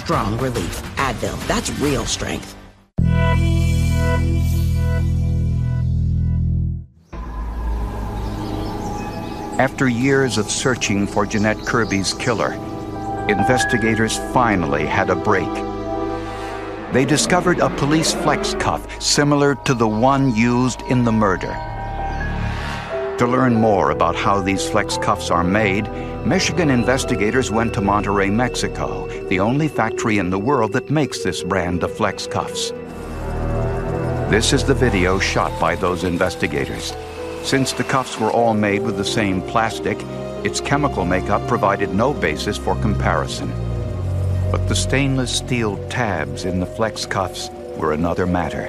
strong relief. Advil, that's real strength. After years of searching for Jeanette Kirby's killer, investigators finally had a break. They discovered a police flex cuff similar to the one used in the murder. To learn more about how these flex cuffs are made, Michigan investigators went to Monterrey, Mexico, the only factory in the world that makes this brand of flex cuffs. This is the video shot by those investigators. Since the cuffs were all made with the same plastic, its chemical makeup provided no basis for comparison. But the stainless steel tabs in the flex cuffs were another matter.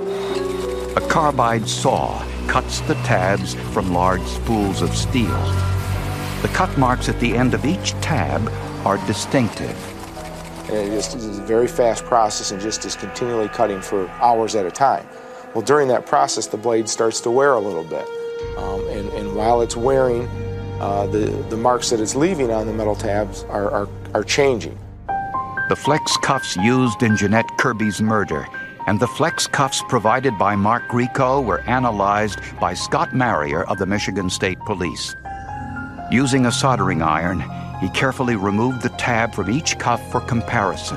A carbide saw cuts the tabs from large spools of steel. The cut marks at the end of each tab are distinctive. And it is a very fast process and just is continually cutting for hours at a time. Well, during that process, the blade starts to wear a little bit. And while it's wearing, the marks that it's leaving on the metal tabs are changing. The flex cuffs used in Jeanette Kirby's murder and the flex cuffs provided by Mark Grieco were analyzed by Scott Marrier of the Michigan State Police. Using a soldering iron, he carefully removed the tab from each cuff for comparison.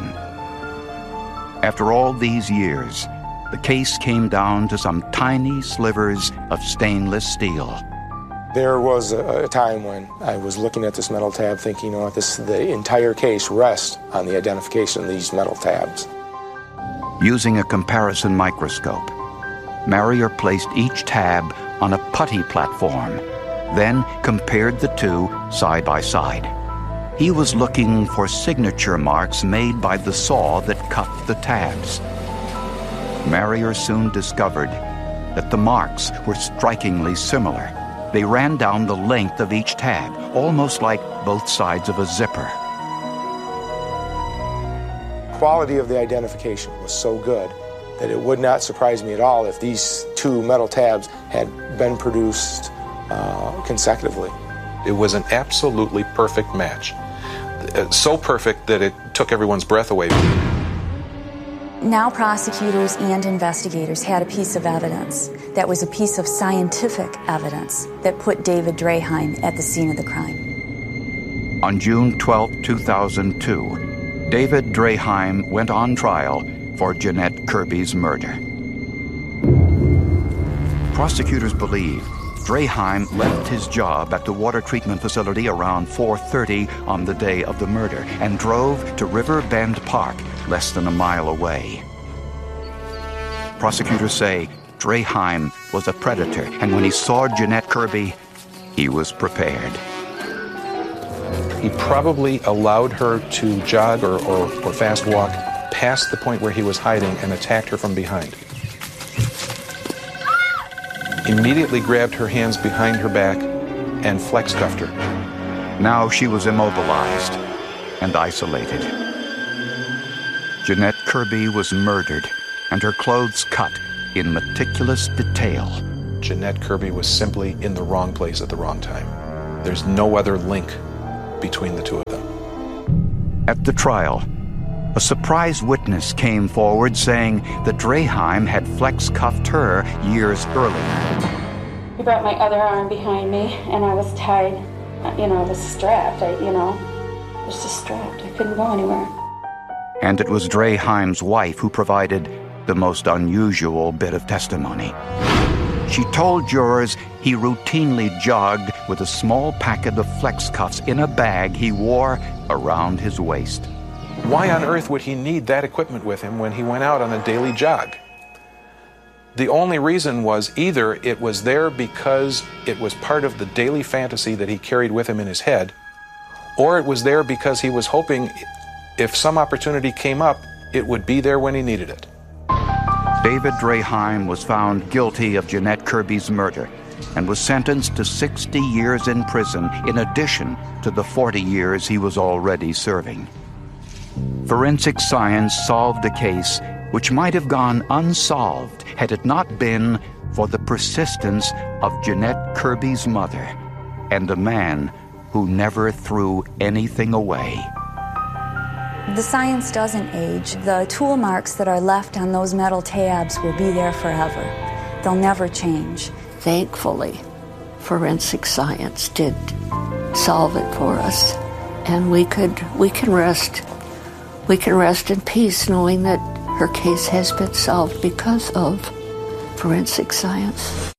After all these years, the case came down to some tiny slivers of stainless steel. There was a time when I was looking at this metal tab thinking, the entire case rests on the identification of these metal tabs. Using a comparison microscope, Marrier placed each tab on a putty platform, then compared the two side by side. He was looking for signature marks made by the saw that cut the tabs. Marrier soon discovered that the marks were strikingly similar. They ran down the length of each tab, almost like both sides of a zipper. Quality of the identification was so good that it would not surprise me at all if these two metal tabs had been produced consecutively. It was an absolutely perfect match. So perfect that it took everyone's breath away. Now prosecutors and investigators had a piece of evidence that was a piece of scientific evidence that put David Draheim at the scene of the crime. On June 12, 2002, David Draheim went on trial for Jeanette Kirby's murder. Prosecutors believe Draheim left his job at the water treatment facility around 4:30 on the day of the murder and drove to River Bend Park, less than a mile away. Prosecutors say Draheim was a predator, and when he saw Jeanette Kirby, he was prepared. He probably allowed her to jog or fast walk past the point where he was hiding and attacked her from behind. Immediately grabbed her hands behind her back and flex cuffed her. Now she was immobilized and isolated. Jeanette Kirby was murdered and her clothes cut in meticulous detail. Jeanette Kirby was simply in the wrong place at the wrong time. There's no other link between the two of them. At the trial, a surprise witness came forward saying that Draheim had flex cuffed her years earlier. He brought my other arm behind me and I was tied, I was strapped, I was just strapped. I couldn't go anywhere. And it was Draheim's wife who provided the most unusual bit of testimony. She told jurors he routinely jogged with a small packet of flex cuffs in a bag he wore around his waist. Why on earth would he need that equipment with him when he went out on a daily jog? The only reason was either it was there because it was part of the daily fantasy that he carried with him in his head, or it was there because he was hoping if some opportunity came up, it would be there when he needed it. David Draheim was found guilty of Jeanette Kirby's murder and was sentenced to 60 years in prison in addition to the 40 years he was already serving. Forensic science solved a case which might have gone unsolved had it not been for the persistence of Jeanette Kirby's mother and a man who never threw anything away. The science doesn't age. The tool marks that are left on those metal tabs will be there forever. They'll never change. Thankfully, forensic science did solve it for us, and we can rest in peace knowing that her case has been solved because of forensic science.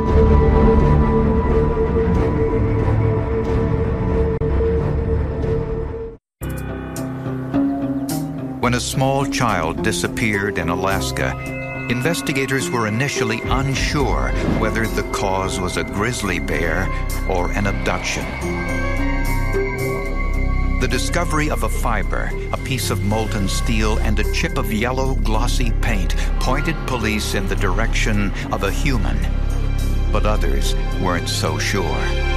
When a small child disappeared in Alaska, investigators were initially unsure whether the cause was a grizzly bear or an abduction. The discovery of a fiber, a piece of molten steel, and a chip of yellow glossy paint pointed police in the direction of a human. But others weren't so sure.